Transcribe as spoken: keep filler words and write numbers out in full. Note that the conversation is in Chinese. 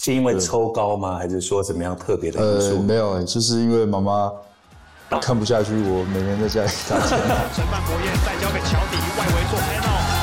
是因为抽高吗？还是说怎么样特别的因素？ 呃，没有，就是因为妈妈看不下去我每天在家里打拳。 陈范国燕再交给乔迪，外围做 panel。